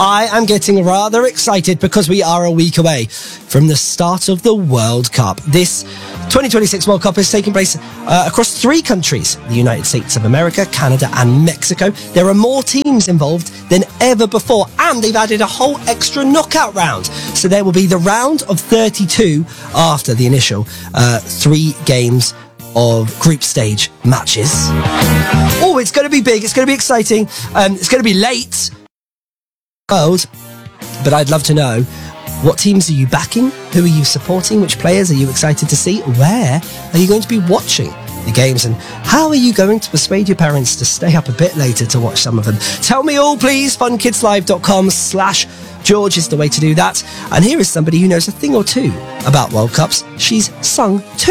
I am getting rather excited because we are a week away from the start of the World Cup. This 2026 World Cup is taking place across 3 countries, the United States of America, Canada and Mexico. There are more teams involved than ever before, and they've added a whole extra knockout round. So there will be the round of 32 after the initial 3 games of group stage matches. Oh, it's going to be big. It's going to be exciting. It's going to be late. But I'd love to know, what teams are you backing? Who are you supporting? Which players are you excited to see? Where are you going to be watching the games? And how are you going to persuade your parents to stay up a bit later to watch some of them? Tell me all, please. funkidslive.com/George is the way to do that. And here is somebody who knows a thing or two about World Cups. She's sung 2